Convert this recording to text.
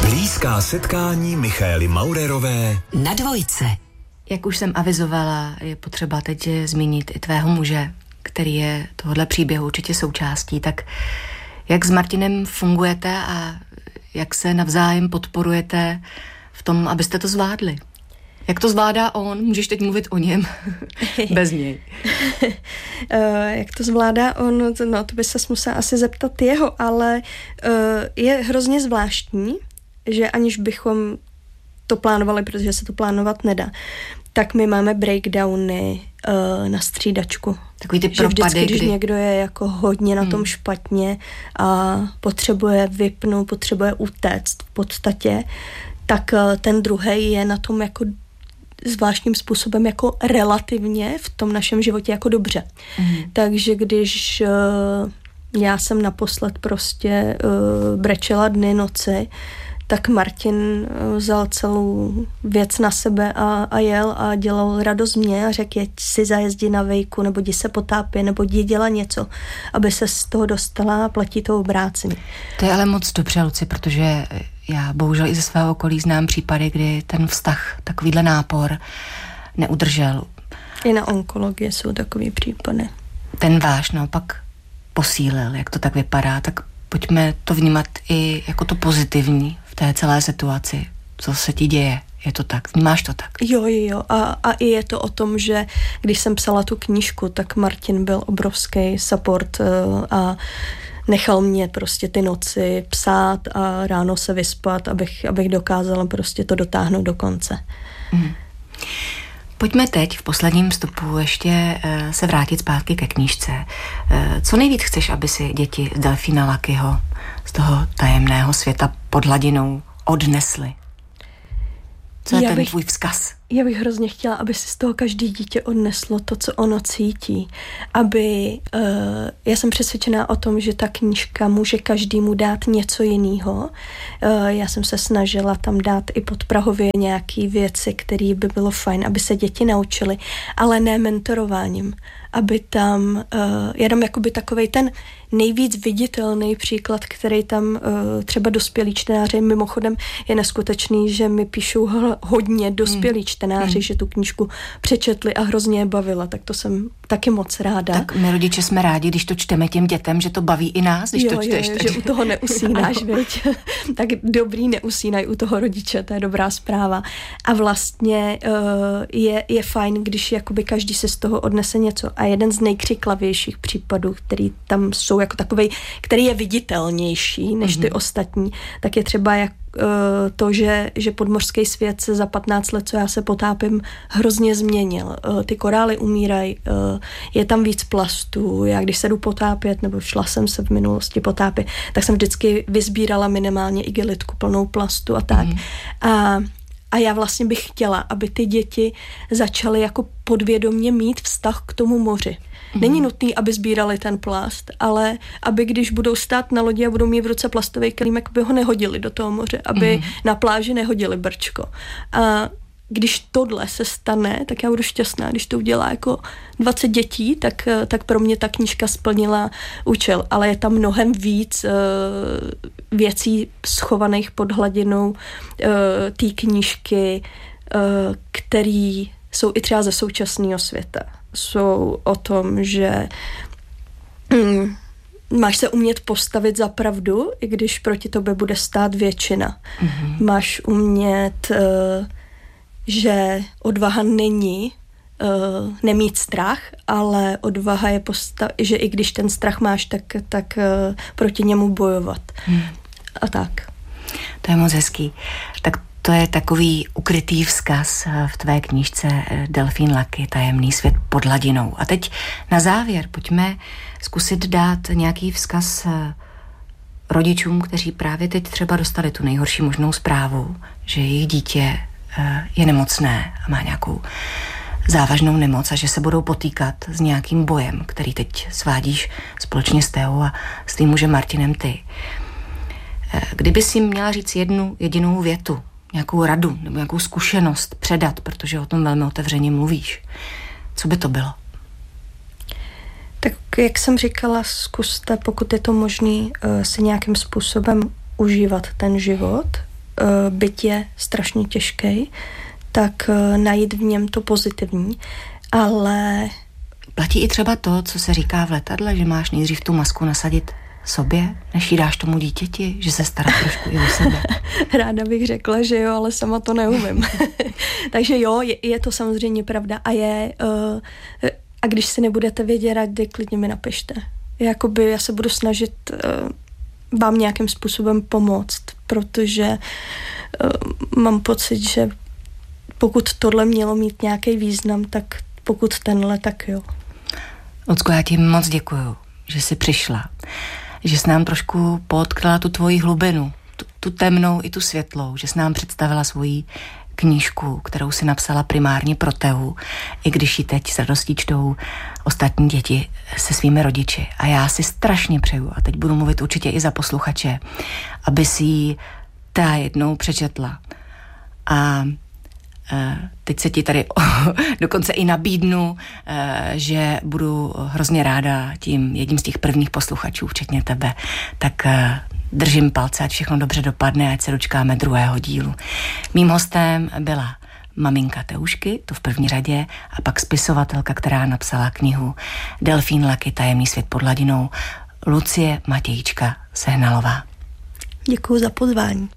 Blízká setkání Michaely Maurerové na Dvojce. Jak už jsem avizovala, je potřeba teď zmínit i tvého muže, který je tohohle příběhu určitě součástí. Tak jak s Martinem fungujete a jak se navzájem podporujete v tom, abyste to zvládli? Jak to zvládá on? Můžeš teď mluvit o něm bez něj. Jak to zvládá on? No, to by se musela asi zeptat jeho, ale je hrozně zvláštní, že aniž bychom to plánovali, protože se to plánovat nedá, tak my máme breakdowny na střídačku. Takový ty propady, vždycky, když někdo je jako hodně na tom špatně a potřebuje vypnout, potřebuje utéct v podstatě, tak ten druhej je na tom jako zvláštním způsobem jako relativně v tom našem životě jako dobře. Takže když já jsem naposled prostě brečela dny, noci, tak Martin vzal celou věc na sebe a jel a dělal radost mě a řekl, jeď si zajezdí na vejku, nebo jdi se potápě, nebo jdi dělat něco, aby se z toho dostala a platí to obráceně. To je ale moc dobře, Luci, protože já bohužel i ze svého okolí znám případy, kdy ten vztah, takovýhle nápor neudržel. I na onkologii jsou takový případy. Ten váš naopak posílil, jak to tak vypadá, tak pojďme to vnímat i jako to pozitivní v té celé situaci. Co se ti děje? Je to tak? Vnímáš to tak? Jo. A i je to o tom, že když jsem psala tu knížku, tak Martin byl obrovský support a nechal mě prostě ty noci psát a ráno se vyspat, abych dokázala prostě to dotáhnout do konce. Pojďme teď v posledním vstupu ještě se vrátit zpátky ke knížce. Co nejvíc chceš, aby si děti z Delfína Luckyho, z toho tajemného světa pod hladinou odnesly? Co je ten tvůj vzkaz? Já bych hrozně chtěla, aby si z toho každý dítě odneslo to, co ono cítí. Já jsem přesvědčená o tom, že ta knížka může každému dát něco jiného. Já jsem se snažila tam dát i podprahově nějaké věci, které by bylo fajn, aby se děti naučily, ale ne mentorováním. Aby tam, já dám jakoby takovej ten nejvíc viditelný příklad, který tam třeba dospělí čtenáři, mimochodem je neskutečný, že mi píšou hodně dospělí čtenáři, že tu knížku přečetli a hrozně je bavila, tak to jsem taky moc ráda. Tak my rodiče jsme rádi, když to čteme těm dětem, že to baví i nás, když to čteš. Že u toho neusínáš, viď? Tak dobrý, neusínaj u toho rodiče, to je dobrá zpráva. A vlastně je fajn, když jakoby každý se z toho odnese něco. A jeden z nejkřiklavějších případů, který tam jsou jako takovej, který je viditelnější než ty ostatní, tak je třeba to, že podmořský svět se za 15 let, co já se potápím, hrozně změnil. Ty korály umírají, je tam víc plastů. Já když se jdu potápět, nebo šla jsem se v minulosti potápět, tak jsem vždycky vysbírala minimálně igelitku plnou plastu a tak. A já vlastně bych chtěla, aby ty děti začaly jako podvědomě mít vztah k tomu moři. Není nutný, aby sbírali ten plast, ale aby když budou stát na lodi a budou mít v ruce plastový kelímek, aby ho nehodili do toho moře, aby na pláži nehodili brčko. A když tohle se stane, tak já budu šťastná. Když to udělá jako 20 dětí, tak pro mě ta knížka splnila účel. Ale je tam mnohem víc věcí schovaných pod hladinou té knížky, který jsou i třeba ze současného světa. Jsou o tom, že máš se umět postavit za pravdu, i když proti tobě bude stát většina. Máš umět, že odvaha není nemít strach, ale odvaha je že i když ten strach máš, tak proti němu bojovat. A tak. To je moc hezký. Tak to je takový ukrytý vzkaz v tvé knížce Delfín Lucky, tajemný svět pod hladinou. A teď na závěr pojďme zkusit dát nějaký vzkaz rodičům, kteří právě teď třeba dostali tu nejhorší možnou zprávu, že jejich dítě je nemocné a má nějakou závažnou nemoc a že se budou potýkat s nějakým bojem, který teď svádíš společně s Teou a s tvým mužem Martinem ty. Kdyby si měla říct jednu jedinou větu, nějakou radu nebo nějakou zkušenost předat, protože o tom velmi otevřeně mluvíš, co by to bylo? Tak jak jsem říkala, zkuste, pokud je to možný, si nějakým způsobem užívat ten život, byť je strašně těžký, tak najít v něm to pozitivní, ale... Platí i třeba to, co se říká v letadle, že máš nejdřív tu masku nasadit sobě, než ji dáš tomu dítěti, že se stará trošku i o sebe. Ráda bych řekla, že jo, ale sama to neumím. Takže jo, je to samozřejmě pravda a když si nebudete vědět rady, klidně mi napište. Já se budu snažit vám nějakým způsobem pomoct, protože mám pocit, že pokud tohle mělo mít nějaký význam, tak pokud tenhle, tak jo. Lucko, já ti moc děkuju, že jsi přišla, že jsi nám trošku potkala tu tvoji hlubinu, tu temnou i tu světlou, že jsi nám představila svoji knížku, kterou si napsala primárně pro Tehu, i když ji teď s radostí čtou ostatní děti se svými rodiči. A já si strašně přeju, a teď budu mluvit určitě i za posluchače, aby si ji ta jednou přečetla. A teď se ti tady dokonce i nabídnu, že budu hrozně ráda tím jedním z těch prvních posluchačů, včetně tebe. Tak držím palce, ať všechno dobře dopadne, ať se dočkáme druhého dílu. Mým hostem byla maminka Teušky, to v první řadě, a pak spisovatelka, která napsala knihu Delfín Lucky, tajemný svět pod hladinou, Lucie Matějčka Sehnalová. Děkuju za pozvání.